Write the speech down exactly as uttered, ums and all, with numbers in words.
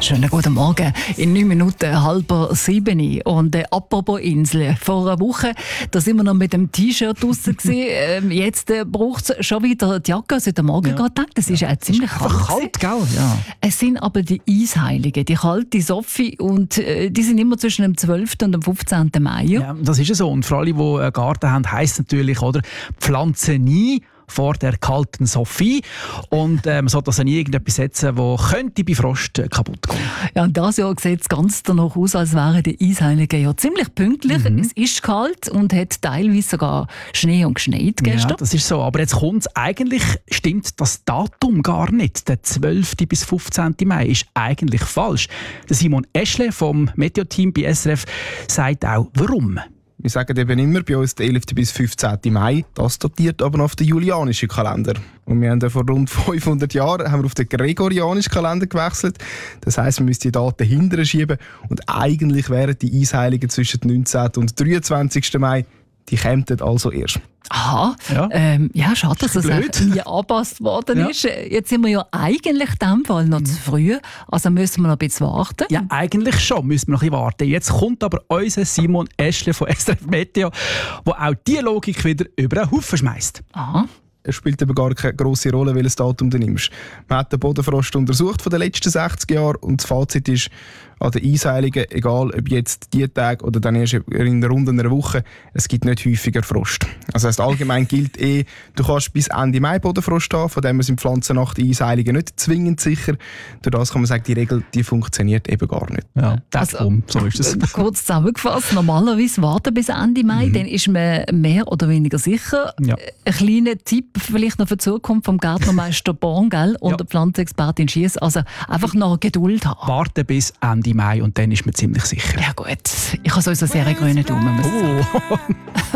Schönen guten Morgen. In neun Minuten halber sieben. Und äh, apropos Insel. Vor einer Woche da sind wir noch mit dem T-Shirt draussen. ähm, jetzt äh, braucht es schon wieder die Jacke. Also heute Morgen ja. gerade gedacht, das ist ja äh, ziemlich ist kalt. kalt gell? Ja. Es sind aber die Eisheiligen, die kalte Sophie. Und äh, die sind immer zwischen dem zwölften und dem fünfzehnten Mai. Ja, das ist ja so. Und für alle, die einen Garten haben, heisst natürlich, oder, pflanze nie vor der kalten Sophie. Und äh, man sollte also nie irgendetwas setzen, das könnte bei Frost äh, kaputt gehen. Ja, und dieses Jahr sieht es ganz danach aus, als wären die Eisheiligen ja ziemlich pünktlich. Mhm. Es ist kalt und hat teilweise sogar Schnee und geschneit gestern. Ja, das ist so. Aber jetzt kommt es, eigentlich stimmt das Datum gar nicht. Der zwölften bis fünfzehnten Mai ist eigentlich falsch. Der Simon Eschle vom Meteo-Team bei S R F sagt auch, warum. Wir sagen eben immer bei uns den elften bis fünfzehnten Mai. Das datiert aber noch auf den julianischen Kalender. Und wir haben ja vor rund fünfhundert Jahren haben wir auf den gregorianischen Kalender gewechselt. Das heisst, wir müssen die Daten hinterher schieben. Und eigentlich wären die Eisheiligen zwischen dem neunzehnten und dreiundzwanzigsten Mai. Die kämen also erst. Aha, ja, ähm, ja schade, dass es nie angepasst worden ja. ist. Jetzt sind wir ja eigentlich in diesem Fall noch mhm. zu früh, also müssen wir noch ein bisschen warten. Ja, eigentlich schon, müssen wir noch ein bisschen warten. Jetzt kommt aber unser Simon Eschle von S R F Meteo, der auch diese Logik wieder über den Haufen schmeißt. Aha. Es spielt aber gar keine grosse Rolle, welches Datum du nimmst. Man hat den Bodenfrost untersucht von den letzten sechzig Jahren und das Fazit ist, an den Eisheiligen, egal ob jetzt die Tage oder dann erst in rund einer Woche, es gibt nicht häufiger Frost. Also das heisst, allgemein gilt eh, du kannst bis Ende Mai Bodenfrost haben, von dem sind Pflanzen nach den Eisheiligen nicht zwingend sicher. Durch das kann man sagen, die Regel die funktioniert eben gar nicht. Ja, also, um, so ist es. Kurz zusammengefasst, normalerweise warten bis Ende Mai, mhm. dann ist man mehr oder weniger sicher. Ja. Ein kleiner Tipp vielleicht noch für die Zukunft vom Gärtnermeister Born, gell, und ja. der Pflanzenexpertin Schiess, also einfach noch Geduld haben. Warten bis Ende Mai und dann ist man ziemlich sicher. Ja gut, ich habe sowieso sehr grüne Daumen. Oh.